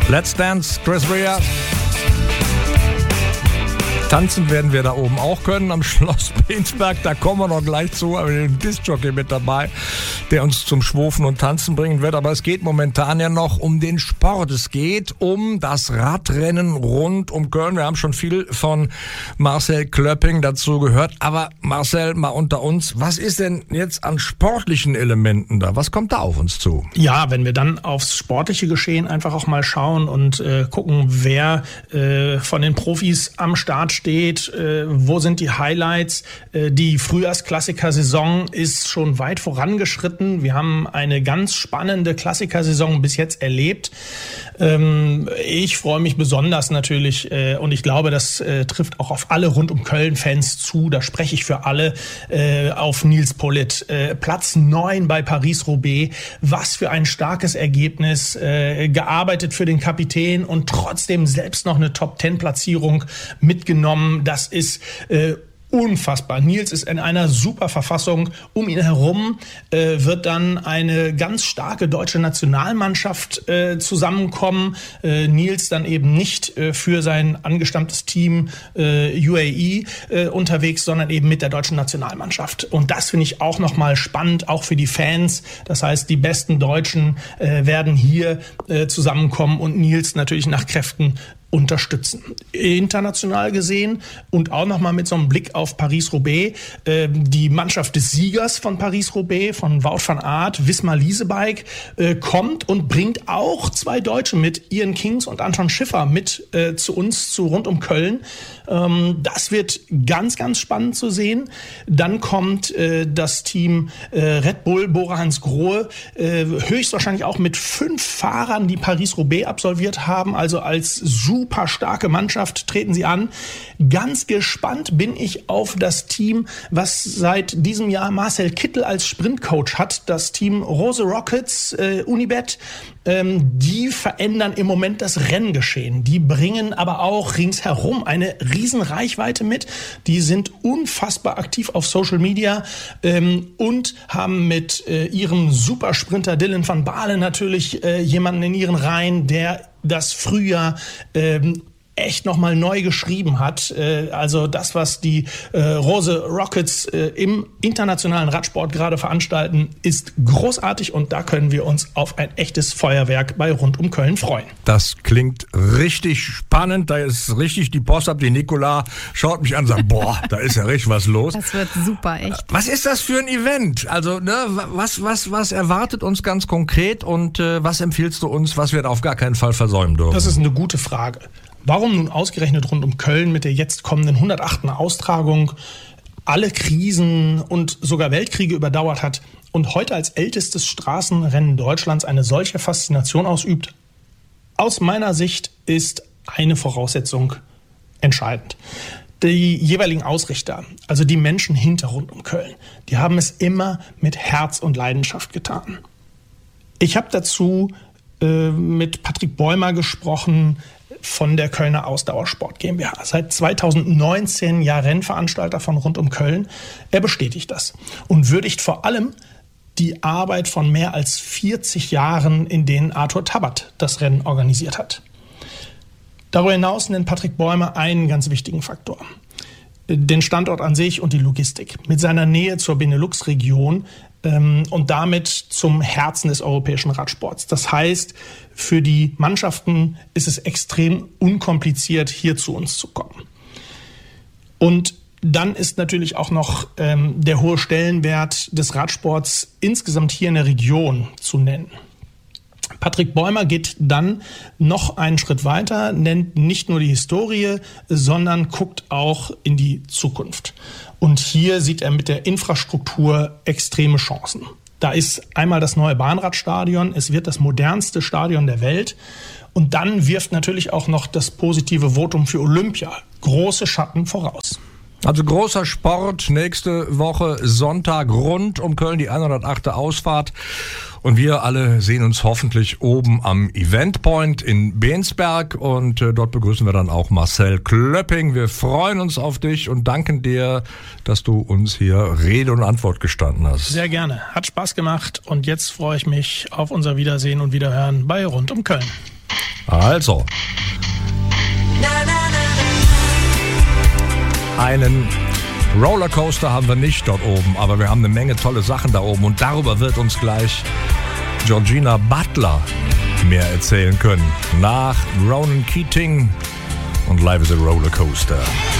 Let's Dance, Chris Rea. Tanzen werden wir da oben auch können am Schloss Bensberg, da kommen wir noch gleich zu, aber den Discjockey mit dabei, der uns zum Schwufen und Tanzen bringen wird. Aber es geht momentan ja noch um den Sport. Es geht um das Radrennen rund um Köln. Wir haben schon viel von Marcel Klöpping dazu gehört. Aber Marcel, mal unter uns, was ist denn jetzt an sportlichen Elementen da? Was kommt da auf uns zu? Ja, wenn wir dann aufs sportliche Geschehen einfach auch mal schauen und gucken, wer von den Profis am Start steht, wo sind die Highlights. Die Frühjahrsklassiker-Saison ist schon weit vorangeschritten. Wir haben eine ganz spannende Klassikersaison bis jetzt erlebt. Ich freue mich besonders natürlich und ich glaube, das trifft auch auf alle rund um Köln-Fans zu. Da spreche ich für alle auf Nils Politt. Platz 9 bei Paris-Roubaix. Was für ein starkes Ergebnis. Gearbeitet für den Kapitän und trotzdem selbst noch eine Top-10-Platzierung mitgenommen. Das ist unfassbar. Nils ist in einer super Verfassung. Um ihn herum wird dann eine ganz starke deutsche Nationalmannschaft zusammenkommen. Nils dann eben nicht für sein angestammtes Team UAE unterwegs, sondern eben mit der deutschen Nationalmannschaft. Und das finde ich auch nochmal spannend, auch für die Fans. Das heißt, die besten Deutschen werden hier zusammenkommen und Nils natürlich nach Kräften unterstützen. International gesehen und auch nochmal mit so einem Blick auf Paris-Roubaix. Die Mannschaft des Siegers von Paris-Roubaix, von Wout van Aert, Visma Leasebike, kommt und bringt auch 2 Deutsche mit, Ian Kings und Anton Schiffer, mit zu uns, zu rund um Köln. Das wird ganz, ganz spannend zu sehen. Dann kommt das Team Red Bull, Bora Hansgrohe, höchstwahrscheinlich auch mit 5 Fahrern, die Paris-Roubaix absolviert haben, also als super starke Mannschaft treten sie an. Ganz gespannt bin ich auf das Team, was seit diesem Jahr Marcel Kittel als Sprintcoach hat, das Team Rose Rockets, Unibet. Die verändern im Moment das Renngeschehen. Die bringen aber auch ringsherum eine riesen Reichweite mit. Die sind unfassbar aktiv auf Social Media und haben mit ihrem Supersprinter Dylan van Baarle natürlich jemanden in ihren Reihen, der das Frühjahr echt nochmal neu geschrieben hat. Also das, was die Rose Rockets im internationalen Radsport gerade veranstalten, ist großartig und da können wir uns auf ein echtes Feuerwerk bei Rund um Köln freuen. Das klingt richtig spannend. Da ist richtig die Post ab. Die Nicola schaut mich an und sagt, boah, da ist ja richtig was los. Das wird super, echt. Was ist das für ein Event? Also, ne, was erwartet uns ganz konkret und was empfiehlst du uns, was wir da auf gar keinen Fall versäumen dürfen? Das ist eine gute Frage. Warum nun ausgerechnet rund um Köln mit der jetzt kommenden 108. Austragung alle Krisen und sogar Weltkriege überdauert hat und heute als ältestes Straßenrennen Deutschlands eine solche Faszination ausübt? Aus meiner Sicht ist eine Voraussetzung entscheidend. Die jeweiligen Ausrichter, also die Menschen hinter rund um Köln, die haben es immer mit Herz und Leidenschaft getan. Ich habe dazu mit Patrick Bäumer gesprochen, von der Kölner Ausdauersport GmbH. Seit 2019 Jahr Rennveranstalter von rund um Köln. Er bestätigt das und würdigt vor allem die Arbeit von mehr als 40 Jahren, in denen Arthur Tabat das Rennen organisiert hat. Darüber hinaus nennt Patrick Bäumer einen ganz wichtigen Faktor. Den Standort an sich und die Logistik. Mit seiner Nähe zur Benelux-Region und damit zum Herzen des europäischen Radsports. Das heißt, für die Mannschaften ist es extrem unkompliziert, hier zu uns zu kommen. Und dann ist natürlich auch noch der hohe Stellenwert des Radsports insgesamt hier in der Region zu nennen. Patrick Bäumer geht dann noch einen Schritt weiter, nennt nicht nur die Historie, sondern guckt auch in die Zukunft. Und hier sieht er mit der Infrastruktur extreme Chancen. Da ist einmal das neue Bahnradstadion, es wird das modernste Stadion der Welt. Und dann wirft natürlich auch noch das positive Votum für Olympia große Schatten voraus. Also großer Sport, nächste Woche Sonntag rund um Köln, die 108. Ausfahrt. Und wir alle sehen uns hoffentlich oben am Eventpoint in Bensberg und dort begrüßen wir dann auch Marcel Klöpping. Wir freuen uns auf dich und danken dir, dass du uns hier Rede und Antwort gestanden hast. Sehr gerne, hat Spaß gemacht und jetzt freue ich mich auf unser Wiedersehen und Wiederhören bei Rund um Köln. Also, einen Rollercoaster haben wir nicht dort oben, aber wir haben eine Menge tolle Sachen da oben und darüber wird uns gleich Georgina Butler mehr erzählen können. Nach Ronan Keating und Life is a Rollercoaster.